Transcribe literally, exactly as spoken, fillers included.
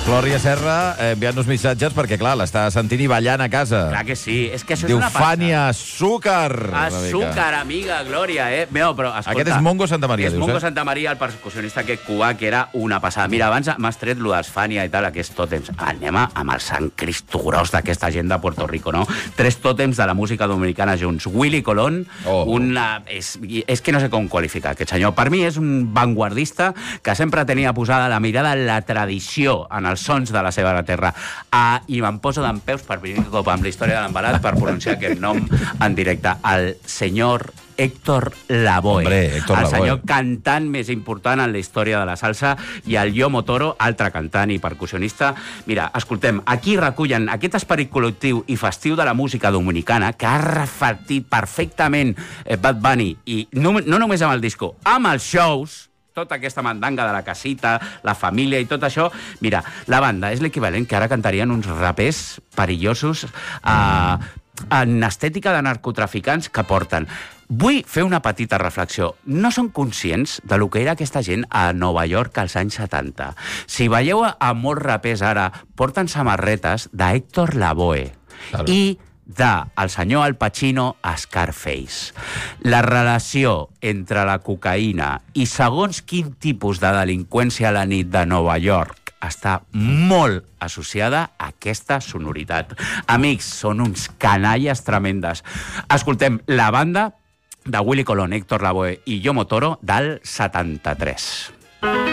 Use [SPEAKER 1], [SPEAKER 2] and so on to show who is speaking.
[SPEAKER 1] Glòria Serra eh, enviant-nos missatges perquè, clar, l'està sentint i ballant a casa.
[SPEAKER 2] Clar que sí, és que això
[SPEAKER 1] Diu
[SPEAKER 2] és una pasta.
[SPEAKER 1] Fània, azúcar.
[SPEAKER 2] Azúcar, amiga, Glòria, eh? Meu, però, escolta,
[SPEAKER 1] Aquest és Mongo Santamaria,
[SPEAKER 2] és
[SPEAKER 1] dius,
[SPEAKER 2] Mongo
[SPEAKER 1] eh?
[SPEAKER 2] Santamaria, el percussionista aquest cubà, que era una passada. Mira, abans m'has tret lo d'Esfània i tal, aquests tòtems. Anem amb el Sant Cristo gros d'aquesta gent de Puerto Rico, no? Tres tòtems de la música dominicana junts. Willy Colón,
[SPEAKER 1] oh.
[SPEAKER 2] una... És, és que no sé com qualificar aquest senyor. Per mi és un vanguardista que sempre tenia posada la mirada en la tradició, en els sons de la seva terra. Ah, I me'n poso d'empeus per primer cop amb la història de l'embalat per pronunciar aquest nom en directe. El senyor Héctor Lavoe.
[SPEAKER 1] Hombre, Héctor
[SPEAKER 2] el
[SPEAKER 1] Lavoe.
[SPEAKER 2] senyor cantant més important en la història de la salsa, i el Yo Motoro, altre cantant i percussionista. Mira, escoltem, aquí recullen aquest esperit col·lectiu i festiu de la música dominicana que ha reflectit perfectament eh, Bad Bunny, i no, no només amb el disco, amb els shows, tota aquesta mandanga de la casita, la família i tot això. Mira, la banda és l'equivalent que ara cantarien uns rapers perillosos eh, en estètica de narcotraficants que porten. Vull fer una petita reflexió. No són conscients de lo que era aquesta gent a Nova York als anys setanta. Si veieu a molts rapers ara, porten samarretes d'Héctor Lavoe.
[SPEAKER 1] Claro.
[SPEAKER 2] I de el senyor Al Pacino a Scarface. La relació entre la cocaïna i segons quin tipus de delinqüència a la nit de Nova York està molt associada a aquesta sonoritat. Amics, són uns canalles tremendes. Escoltem la banda de Willy Colón, Héctor Lavoe i Yo Motoro del setanta-tres.